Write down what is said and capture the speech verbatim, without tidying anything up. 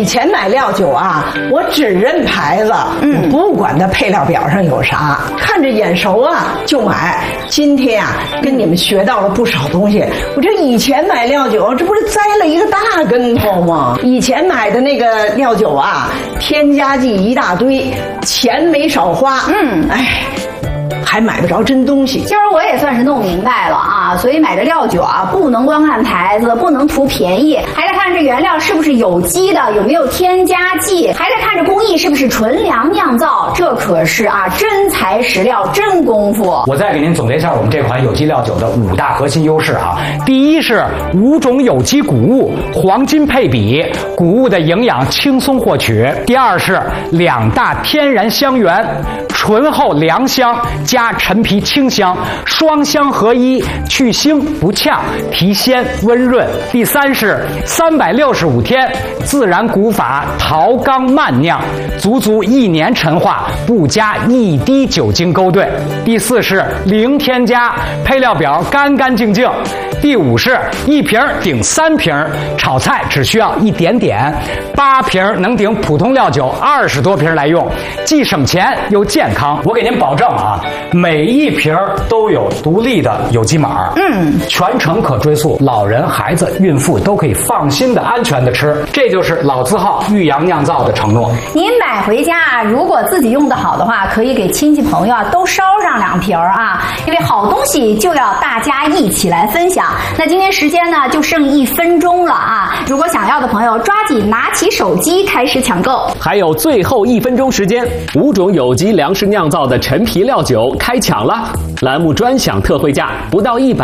以前买料酒啊，我只认牌子，嗯，不管它配料表上有啥，看着眼熟啊就买。今天啊，跟你们学到了不少东西。我这以前买料酒，这不是栽了一个大跟头吗？以前买的那个料酒啊，添加剂一大堆，钱没少花。嗯，哎。还买不着真东西。 今儿我也算是弄明白了啊，所以买这料酒啊，不能光看牌子，不能图便宜，还得看这原料是不是有机的，有没有添加剂，还得看这工艺是不是纯粮酿造，这可是啊真材实料，真功夫。 我再给您总结一下我们这款有机料酒的五大核心优势啊。第一是五种有机谷物，黄金配比，谷物的营养轻松获取。第二是两大天然香源，醇厚良香加陈皮清香，双香合一，去腥不呛，提鲜温润。第三是三百六十五天自然古法陶缸慢酿，足足一年陈化，不加一滴酒精勾兑。第四是零添加，配料表干干净净。第五是一瓶顶三瓶，炒菜只需要一点点，八瓶能顶普通料酒二十多瓶来用，既省钱又健康。我给您保证啊，每一瓶都有独立的有机码，嗯，全程可追溯，老人、孩子、孕妇都可以放心的、安全的吃。这就是老字号玉阳酿造的承诺。 您买回家啊，如果自己用得好的话，可以给亲戚朋友啊都捎上两瓶啊，因为好东西就要大家一起来分享。那今天时间呢就剩一分钟了啊！如果想要的朋友，抓紧拿起手机开始抢购。 还有最后一分钟时间，五种有机粮食酿造的陈皮料酒开抢了，栏目专享特惠价不到一百。